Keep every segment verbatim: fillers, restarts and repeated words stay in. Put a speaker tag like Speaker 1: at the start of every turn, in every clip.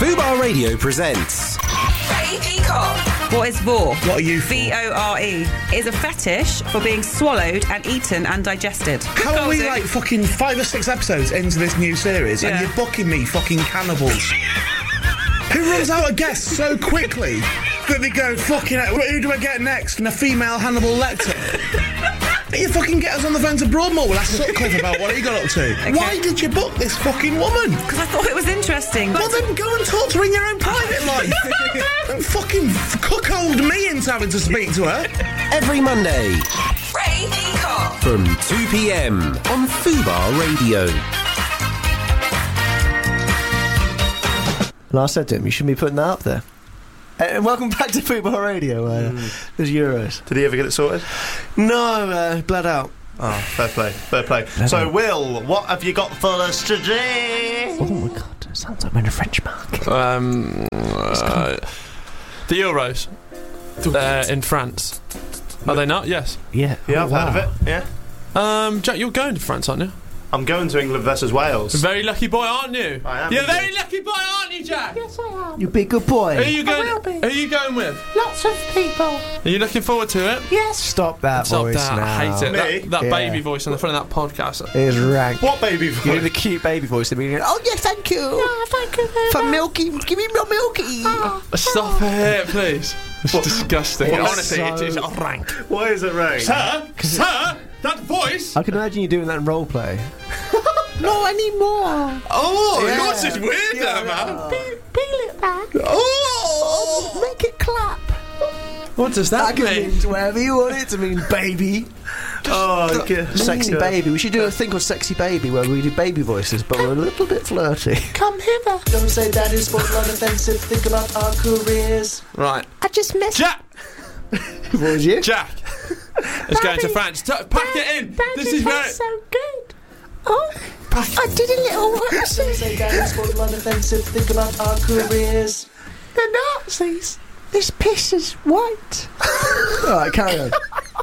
Speaker 1: Fubar Radio presents
Speaker 2: Ray Peacock.
Speaker 3: What is vor?
Speaker 4: What are you for?
Speaker 3: V O R E. Is a fetish for being swallowed and eaten and digested.
Speaker 4: How are we
Speaker 3: Goldie.
Speaker 4: like fucking five or six episodes into this new series
Speaker 3: Yeah.
Speaker 4: and you're booking me fucking cannibals? Who runs out of guests so quickly that they go, fucking hell, who do I get next? And a female Hannibal Lecter? You fucking get us on the phone to Broadmoor. We'll ask Sutcliffe about what he got up to.
Speaker 3: Okay.
Speaker 4: Why did you book this fucking woman?
Speaker 3: Because I thought it was interesting.
Speaker 4: Well, then go and talk to her in your own private life. Don't fucking cuckold me into having to speak to her.
Speaker 1: every Monday
Speaker 2: Ray Peacock.
Speaker 1: from two p.m. on Fubar Radio.
Speaker 5: And I said to him, you shouldn't be putting that up there. And welcome back to Football Radio, uh, mm. There's Euros.
Speaker 6: Did he ever get it sorted?
Speaker 5: No, uh, bled out.
Speaker 6: Oh, fair play, fair play.
Speaker 5: Bled
Speaker 6: so,
Speaker 5: out.
Speaker 6: Will, what have you got for us today?
Speaker 5: Oh my god, it sounds like we're in a French market.
Speaker 7: Um, uh, the Euros uh, in France. Are they not? Yes.
Speaker 5: Yeah.
Speaker 6: Yeah,
Speaker 5: oh,
Speaker 6: I've
Speaker 5: wow.
Speaker 6: heard of it, yeah.
Speaker 7: Um, Jack, you're going to France, aren't you?
Speaker 6: I'm going to England versus Wales.
Speaker 7: Very lucky boy, aren't you?
Speaker 6: I am
Speaker 7: You're a
Speaker 6: indeed.
Speaker 7: very lucky boy, aren't you, Jack?
Speaker 8: Yes, I am.
Speaker 5: You be a good boy.
Speaker 7: Who are you going?
Speaker 8: will be.
Speaker 7: Who are you going with?
Speaker 8: Lots of people.
Speaker 7: Are you looking forward to it?
Speaker 8: Yes.
Speaker 5: Stop that
Speaker 7: Stop
Speaker 5: voice
Speaker 7: that!
Speaker 5: now.
Speaker 7: I hate it.
Speaker 6: Me?
Speaker 7: That, that
Speaker 5: Yeah.
Speaker 7: baby voice on the front of that podcast.
Speaker 5: It is rank.
Speaker 6: What baby
Speaker 5: You know
Speaker 6: voice?
Speaker 5: the cute baby voice that being, oh yes, thank you.
Speaker 8: Oh, thank you very
Speaker 5: For
Speaker 8: much.
Speaker 5: Milky, give me more Milky.
Speaker 8: Oh,
Speaker 7: Stop it, please. It's disgusting.
Speaker 5: It's
Speaker 7: Honestly,
Speaker 5: so-
Speaker 7: it is rank.
Speaker 6: Why is it rain?
Speaker 7: Sir, sir, that voice.
Speaker 5: I can imagine you doing that in role play.
Speaker 8: Not anymore.
Speaker 7: Oh,
Speaker 5: Yeah.
Speaker 7: yours is weird, there, man.
Speaker 8: Peel, peel it back.
Speaker 7: Oh,
Speaker 8: Make it clap.
Speaker 7: what does that
Speaker 5: That can
Speaker 7: mean?
Speaker 5: mean whatever you want it to mean, baby.
Speaker 6: Oh, okay.
Speaker 5: Sexy baby. We should do a thing called Sexy Baby where we do baby voices, but we're a little bit flirty.
Speaker 8: Come hither.
Speaker 5: Don't say that is borderline offensive. Think about our careers.
Speaker 7: Right,
Speaker 8: I just missed.
Speaker 7: Jack.
Speaker 5: What was you?
Speaker 7: Jack is going to
Speaker 8: Daddy.
Speaker 7: France. T- pack it in.
Speaker 8: Daddy,
Speaker 7: This is
Speaker 8: that's
Speaker 7: very.
Speaker 8: so good. Oh, I did a little whoopsie.
Speaker 5: Say that is borderline offensive. Think about our careers.
Speaker 8: The Nazis. This piss is white.
Speaker 5: Alright, carry on.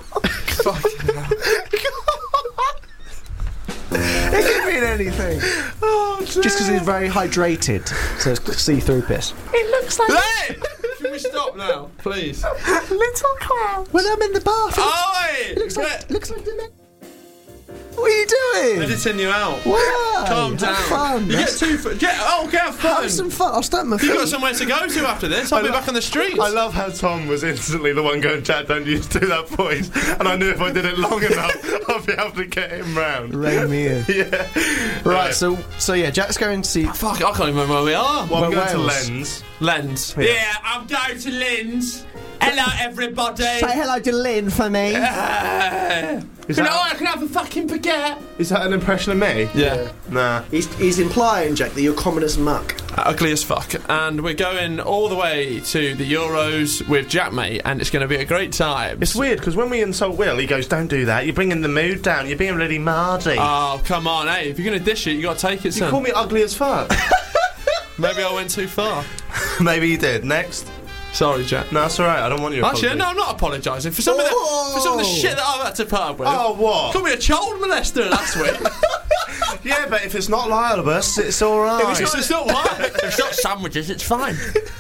Speaker 5: It could mean anything.
Speaker 6: Oh,
Speaker 5: Just because he's very hydrated, so it's see-through piss.
Speaker 8: It looks like
Speaker 7: Hey! Can we stop now, please?
Speaker 8: a little cloud.
Speaker 5: When I'm in the bathroom,
Speaker 7: Oi!
Speaker 5: looks
Speaker 7: Get-
Speaker 5: like looks like the. What are you doing?
Speaker 7: editing you out.
Speaker 5: Why?
Speaker 7: Calm
Speaker 5: Have
Speaker 7: down.
Speaker 5: Fun.
Speaker 7: You get too. F- get, oh, okay, have fun.
Speaker 5: Have some fun. I'll stamp my
Speaker 7: You
Speaker 5: feet.
Speaker 7: got somewhere to go to after this. I'll
Speaker 6: I
Speaker 7: be
Speaker 6: lo-
Speaker 7: back on the streets.
Speaker 6: I love how Tom was instantly the one going, Jack, don't you do that voice. And I knew if I did it long enough, I'd be able to get him round.
Speaker 5: Rein me in.
Speaker 6: Yeah.
Speaker 5: Right, so so yeah, Jack's going to see.
Speaker 7: Fuck, I can't even remember where we are.
Speaker 6: Well, I'm
Speaker 5: Well,
Speaker 6: going to
Speaker 5: Wales.
Speaker 6: Lens.
Speaker 7: Lens. Yeah. I'm going to Lens. Hello, everybody.
Speaker 5: Say hello to Lynn for me.
Speaker 7: Uh,
Speaker 6: Is
Speaker 7: can
Speaker 6: that-
Speaker 7: I, I can have a fucking baguette.
Speaker 6: Is that an impression of me?
Speaker 7: Yeah.
Speaker 6: Nah.
Speaker 5: He's, he's implying, Jack, that you're common as muck.
Speaker 7: Ugly as fuck. And we're going all the way to the Euros with Jack, mate, and it's going to be a great time.
Speaker 6: It's weird, because when we insult Will, he goes, don't do that, you're bringing the mood down, you're being really mardy.
Speaker 7: Oh, come on, hey, if you're going to dish it, you got to take it,
Speaker 6: you
Speaker 7: son.
Speaker 6: call me ugly as fuck.
Speaker 7: Maybe I went too far.
Speaker 6: Maybe you did. Next.
Speaker 7: Sorry, Jack.
Speaker 6: No, that's alright, I don't want you to
Speaker 7: Actually,
Speaker 6: apologise.
Speaker 7: no, I'm not apologising for some of the for some of the shit that I've had to put up with.
Speaker 6: Oh, what?
Speaker 7: Called me a child molester last week.
Speaker 6: Yeah, but if it's not libelous, it's alright.
Speaker 7: It's, it's, it's not right. If it's not sandwiches, it's fine.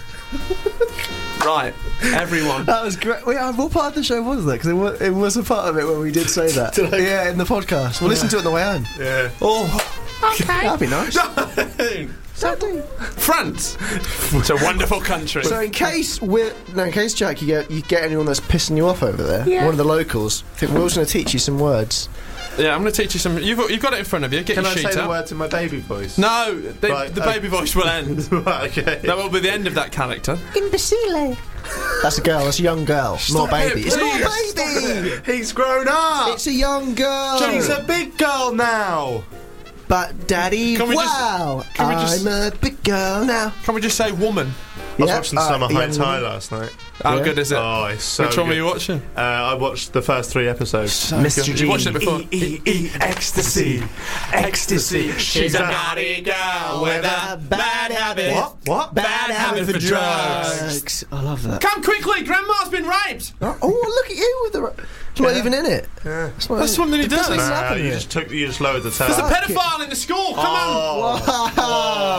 Speaker 7: Right, everyone.
Speaker 5: That was great. Wait, uh, what part of the show was that? Because it was, it was a part of it when we did say that. Yeah, in the podcast. We'll listen to it on the way home.
Speaker 6: Yeah.
Speaker 7: Oh,
Speaker 8: Okay.
Speaker 5: That'd be nice.
Speaker 8: So do.
Speaker 7: France. It's a wonderful country.
Speaker 5: So in case we're no, in case Jack, you get you get anyone that's pissing you off over there,
Speaker 8: Yeah.
Speaker 5: one of the locals, I think Will's going to teach you some words.
Speaker 7: Yeah, I'm going to teach you some. You've, you've got it in front of you. Get
Speaker 6: Can
Speaker 7: your
Speaker 6: I
Speaker 7: sheet
Speaker 6: say the
Speaker 7: out.
Speaker 6: words in my baby voice?
Speaker 7: No, the,
Speaker 6: Right,
Speaker 7: the
Speaker 6: okay.
Speaker 7: baby voice will end.
Speaker 6: Right, okay.
Speaker 7: That will be the end of that character.
Speaker 8: Imbecile.
Speaker 5: That's a girl. That's a young girl,
Speaker 7: Stop
Speaker 5: not a
Speaker 7: it,
Speaker 5: baby. It's not
Speaker 7: please.
Speaker 5: a baby.
Speaker 6: He's grown up!
Speaker 5: It's a young girl.
Speaker 6: He's a big girl now!
Speaker 5: But Daddy,
Speaker 7: Can we just-
Speaker 5: wow,
Speaker 7: can we just-
Speaker 5: I'm a big girl now.
Speaker 7: Can we just say woman?
Speaker 6: I was
Speaker 5: Yeah,
Speaker 6: watching
Speaker 5: uh,
Speaker 6: Summer
Speaker 5: young
Speaker 6: High Tide
Speaker 5: woman.
Speaker 6: last night.
Speaker 7: How
Speaker 5: Yeah.
Speaker 7: good is it?
Speaker 6: Oh, it's so
Speaker 7: Which one
Speaker 6: good.
Speaker 7: were you watching?
Speaker 6: Uh, I watched the first three episodes.
Speaker 5: Mister G.
Speaker 7: You watched it before?
Speaker 6: E, E, E, ecstasy, ecstasy.
Speaker 7: She's a naughty girl with a bad habit.
Speaker 6: What? What?
Speaker 7: Bad habit for drugs.
Speaker 5: I love that.
Speaker 7: Come quickly, Grandma's been raped.
Speaker 5: Oh, look at you with the. It's not even in it.
Speaker 6: Yeah.
Speaker 5: That's, not
Speaker 7: That's something he
Speaker 5: it doesn't
Speaker 7: does.
Speaker 5: even
Speaker 6: Nah,
Speaker 5: happen
Speaker 6: you
Speaker 5: in
Speaker 6: just
Speaker 5: it.
Speaker 6: took, you just lowered the
Speaker 7: There's a
Speaker 6: tone.
Speaker 7: pedophile in the school. Come on.
Speaker 6: Oh.
Speaker 5: Wow.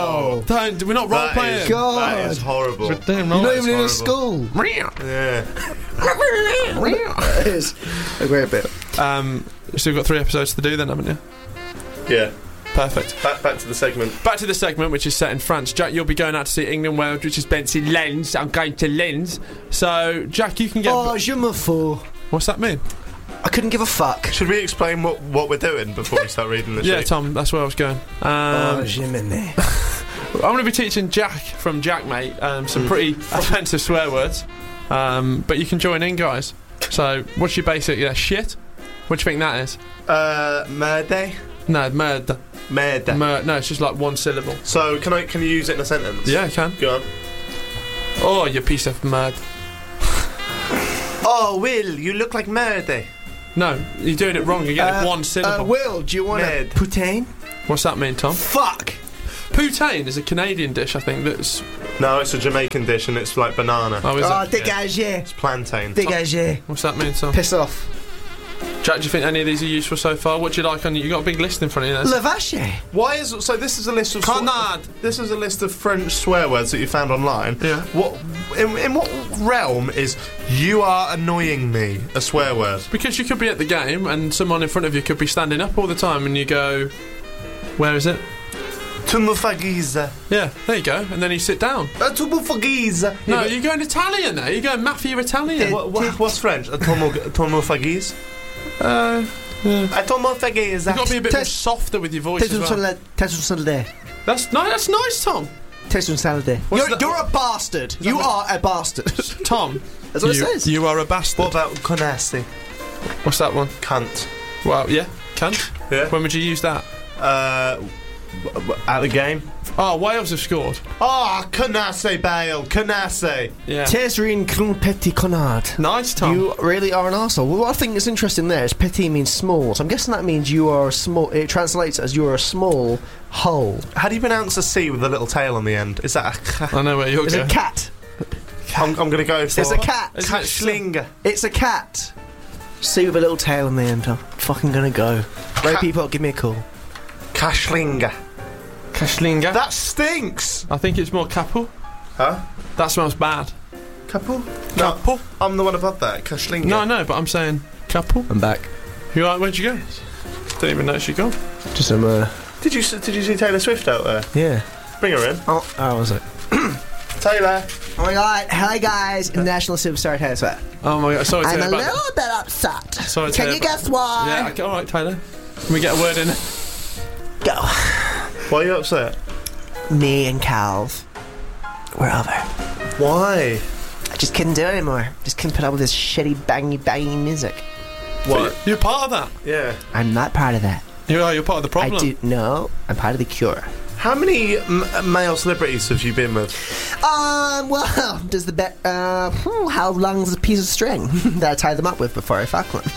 Speaker 7: don't. We're not role
Speaker 6: That
Speaker 7: playing.
Speaker 6: is,
Speaker 5: God.
Speaker 6: that is horrible.
Speaker 7: Damn
Speaker 5: You're not even in a
Speaker 6: horrible.
Speaker 5: school.
Speaker 6: Yeah.
Speaker 5: That is a great bit.
Speaker 7: Um, so we've got three episodes to do then, haven't you?
Speaker 6: Yeah.
Speaker 7: Perfect.
Speaker 6: Back, back to the segment.
Speaker 7: Back to the segment, which is set in France. Jack, you'll be going out to see England, Wales, which is bent in Lens. I'm going to Lens. So, Jack, you can get...
Speaker 5: Oh, je me fous.
Speaker 7: What's that mean?
Speaker 5: I couldn't give a fuck.
Speaker 6: Should we explain what, what we're doing before we start reading the
Speaker 7: Yeah,
Speaker 6: sheet?
Speaker 7: Tom, that's where I was going. Um,
Speaker 5: Oh, je me
Speaker 7: I'm going to be teaching Jack from Jack, mate, um, some pretty offensive swear words. Um, but you can join in, guys. So, what's your basic? Yeah, shit? What do you think that is?
Speaker 6: Uh, merde?
Speaker 7: No, murder.
Speaker 6: Merde.
Speaker 7: Mur- no, it's just like one syllable.
Speaker 6: So, can I can you use it in a sentence?
Speaker 7: Yeah, you can.
Speaker 6: Go on.
Speaker 7: Oh, you piece of murd.
Speaker 6: Oh, Will, you look like merde.
Speaker 7: No, you're doing it wrong. You're getting
Speaker 5: Uh,
Speaker 7: one syllable.
Speaker 5: Uh, Will, do you want
Speaker 6: Ned.
Speaker 5: a poutine?
Speaker 7: What's that mean, Tom?
Speaker 5: Fuck.
Speaker 7: Poutine is a Canadian dish, I think, that's...
Speaker 6: No, it's a Jamaican dish and it's like banana.
Speaker 7: Oh, is
Speaker 5: Oh,
Speaker 7: it?
Speaker 5: dégagez.
Speaker 6: It's plantain.
Speaker 5: Dégagez.
Speaker 7: What's that mean, Tom?
Speaker 5: Piss off.
Speaker 7: Jack, do you think any of these are useful so far? What do you like on you? You got a big list in front of you there.
Speaker 5: Le vache.
Speaker 6: Why is so? This is a list of
Speaker 7: Canard.
Speaker 6: This is a list of French swear words that you found online.
Speaker 7: Yeah.
Speaker 6: What in, in what realm is "you are annoying me" a swear word?
Speaker 7: Because you could be at the game and someone in front of you could be standing up all the time and you go, where is it?
Speaker 6: Tu me fagise.
Speaker 7: Yeah, there you go. And then you sit down.
Speaker 6: Uh, tu me fagise.
Speaker 7: No, you're going Italian there. You're going mafia Italian.
Speaker 6: What, what, what's French? A tu me tu me fagise.
Speaker 7: Uh,
Speaker 6: A tu me fagise.
Speaker 7: you've got to be a bit more
Speaker 5: Test-
Speaker 7: softer with your voice as well.
Speaker 5: Test un salade.
Speaker 7: That's, no, that's nice, Tom.
Speaker 5: Test un salade.
Speaker 7: What's
Speaker 5: You're,
Speaker 7: that-
Speaker 5: you're a bastard. You
Speaker 7: mean-
Speaker 5: are a bastard.
Speaker 7: Tom.
Speaker 5: That's what
Speaker 7: you,
Speaker 5: it says.
Speaker 7: You are a bastard.
Speaker 6: What about connasse?
Speaker 7: What's that one?
Speaker 6: Cunt.
Speaker 7: Well, yeah, cunt.
Speaker 6: Yeah.
Speaker 7: When would you use that?
Speaker 6: Uh, w- w- at the game.
Speaker 7: Oh, Wales have scored.
Speaker 6: Ah, oh, connasse, Bale. Connasse.
Speaker 7: Yeah.
Speaker 5: Tesrin crun petit connard.
Speaker 7: Nice, Tom.
Speaker 5: You really are an arsehole. Well, what I think is interesting there is petit means small, so I'm guessing that means you are a small. It translates as you are a small hole.
Speaker 6: How do you pronounce a C with a little tail on the end? Is that a ca-
Speaker 7: I know where you're
Speaker 5: It's
Speaker 7: going.
Speaker 5: a cat.
Speaker 6: I'm, I'm going to go for
Speaker 5: It's a cat.
Speaker 7: Isn't it
Speaker 6: Kashlinga.
Speaker 5: It's a cat. See with a little tail on the end. I'm fucking gonna go. Right,
Speaker 6: Cat.
Speaker 5: people, give me a call.
Speaker 6: Kashlinga.
Speaker 7: Kashlinga.
Speaker 6: That stinks.
Speaker 7: I think it's more kapu.
Speaker 6: Huh?
Speaker 7: That smells bad.
Speaker 6: Couple? No,
Speaker 7: Kapu?
Speaker 6: I'm the one above that. Kashlinga.
Speaker 7: No, no, but I'm saying kapu.
Speaker 5: I'm back.
Speaker 7: You alright? Where'd you go? Didn't even know she gone.
Speaker 5: Just some, uh,
Speaker 6: Did you s- did you see Taylor Swift out there?
Speaker 5: yeah.
Speaker 6: Bring her in.
Speaker 5: Oh, oh, was it?
Speaker 6: Taylor.
Speaker 5: Oh my god, hi guys, International Superstar Taylor Swift.
Speaker 7: Oh my god, sorry to
Speaker 5: I'm
Speaker 7: hear
Speaker 5: a
Speaker 7: about that.
Speaker 5: little bit upset.
Speaker 7: Sorry to
Speaker 5: Can
Speaker 7: hear
Speaker 5: you
Speaker 7: about-
Speaker 5: guess why?
Speaker 7: Yeah, okay, alright, Taylor. Can we get a word in?
Speaker 5: Go.
Speaker 6: Why are you upset?
Speaker 5: Me and Calv, we're over.
Speaker 6: Why?
Speaker 5: I just couldn't do it anymore. Just couldn't put up with this shitty, bangy, bangy music.
Speaker 6: What?
Speaker 7: You're part of that.
Speaker 6: Yeah.
Speaker 5: I'm not part of that.
Speaker 7: You are, you're part of the problem.
Speaker 5: I do no. I'm part of the cure.
Speaker 6: How many m- male celebrities have you been with?
Speaker 5: Um. Well, does the bet? Uh. hmm, How long is a piece of string that I tie them up with before I fuck them?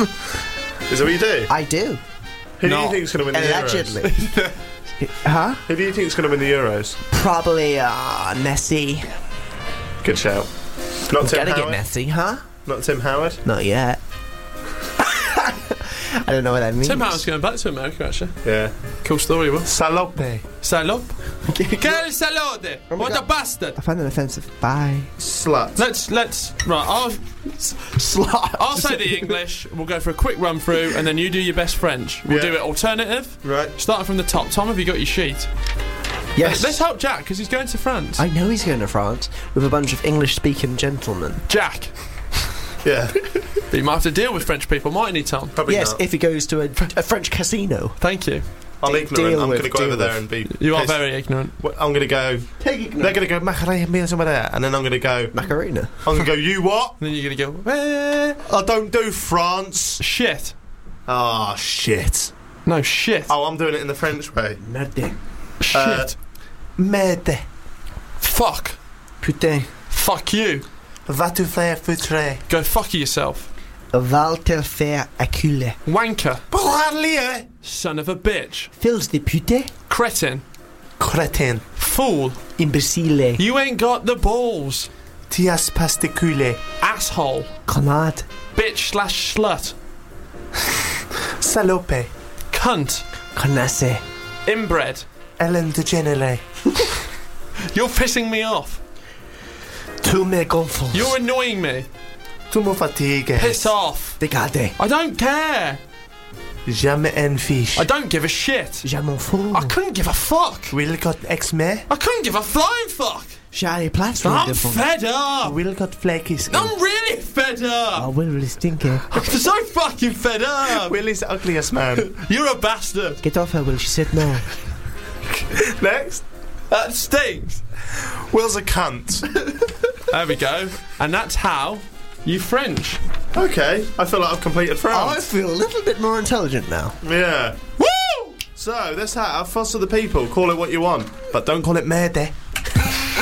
Speaker 6: Is that what you do?
Speaker 5: I do.
Speaker 6: Who do
Speaker 7: No.
Speaker 6: you think is going to win the
Speaker 5: Allegedly.
Speaker 6: Euros?
Speaker 5: Huh?
Speaker 6: Who do you think is going to win the Euros?
Speaker 5: Probably uh Messi.
Speaker 6: Good shout. Not Tim
Speaker 5: Gotta
Speaker 6: Howard.
Speaker 5: get Messi, huh?
Speaker 6: Not Tim Howard.
Speaker 5: Not yet. I don't know what that means.
Speaker 7: Tim Howard's going back to America, actually.
Speaker 6: Yeah.
Speaker 7: Cool story, Will.
Speaker 6: Salope.
Speaker 7: Salop. Quel salode!
Speaker 5: Oh my
Speaker 7: What a
Speaker 5: God.
Speaker 7: bastard!
Speaker 5: I find that offensive. Bye.
Speaker 6: Slut.
Speaker 7: Let's, let's, right, I'll,
Speaker 5: Slut.
Speaker 7: I'll say the English, we'll go for a quick run through, and then you do your best French. We'll
Speaker 6: Yeah.
Speaker 7: do it alternative,
Speaker 6: Right.
Speaker 7: starting from the top. Tom, have you got your sheet?
Speaker 5: Yes.
Speaker 7: Let's help Jack, because he's going to France.
Speaker 5: I know he's going to France with a bunch of English-speaking gentlemen.
Speaker 7: Jack,
Speaker 6: Yeah.
Speaker 7: but you might have to deal with French people, mightn't he, Tom?
Speaker 6: Probably
Speaker 5: Yes,
Speaker 6: not.
Speaker 5: if he goes to a, a French casino.
Speaker 7: Thank you.
Speaker 6: I'm
Speaker 5: de-
Speaker 6: ignorant.
Speaker 5: deal
Speaker 6: I'm
Speaker 5: with,
Speaker 6: going to go
Speaker 5: deal
Speaker 6: over there
Speaker 5: with.
Speaker 6: and be.
Speaker 7: You are
Speaker 6: pissed.
Speaker 7: very ignorant.
Speaker 6: Well, I'm going to go. They're going to go Macarena, and then I'm going to go.
Speaker 5: Macarena.
Speaker 6: I'm going to go. You what?
Speaker 7: And then you're going to go, eh.
Speaker 6: I don't do France.
Speaker 7: Shit.
Speaker 6: Ah, shit.
Speaker 7: No, shit.
Speaker 6: Oh, I'm doing it in the French way.
Speaker 5: Merde.
Speaker 7: Shit.
Speaker 6: uh,
Speaker 5: Merde.
Speaker 7: Fuck.
Speaker 5: Putain.
Speaker 7: Fuck you.
Speaker 6: Va te faire foutre.
Speaker 7: Go fuck yourself.
Speaker 5: Va te faire acculer.
Speaker 7: Wanker.
Speaker 6: Parlier.
Speaker 7: Son of a bitch.
Speaker 5: Fils de pute.
Speaker 7: Cretin.
Speaker 6: Crétin.
Speaker 7: Fool.
Speaker 5: Imbécile.
Speaker 7: You ain't got the balls.
Speaker 6: Tias pasticule.
Speaker 7: Asshole.
Speaker 5: Connard.
Speaker 7: Bitch slash slut.
Speaker 6: Salope.
Speaker 7: Cunt.
Speaker 5: Connasse.
Speaker 7: Inbred.
Speaker 6: Ellen DeGeneres.
Speaker 7: You're pissing me off.
Speaker 5: Tu me gonfles.
Speaker 7: You're annoying me.
Speaker 6: Tu me fatigues.
Speaker 7: Piss off.
Speaker 5: Dégage.
Speaker 7: I don't care.
Speaker 6: Je m'en fiche.
Speaker 7: I don't give a shit.
Speaker 5: Je m'en fous.
Speaker 7: I couldn't give a fuck.
Speaker 6: Wilcott ex-me.
Speaker 7: I couldn't give a flying fuck.
Speaker 5: Charlie Platts.
Speaker 7: I'm fed up.
Speaker 6: Wilcott flaky skin.
Speaker 7: I'm really fed up.
Speaker 5: Oh, Will is stinky.
Speaker 7: I'm so fucking fed up.
Speaker 6: Willie's the ugliest man.
Speaker 7: You're a bastard.
Speaker 5: Get off her, Will. She said no.
Speaker 6: Next.
Speaker 7: That stinks.
Speaker 6: Will's a cunt.
Speaker 7: There we go. And that's how you French.
Speaker 6: Okay, I feel like I've completed
Speaker 5: I
Speaker 6: France.
Speaker 5: feel a little bit more intelligent now.
Speaker 6: Yeah. Woo! So, that's how. Fuss of the people. Call it what you want. But don't call it merde.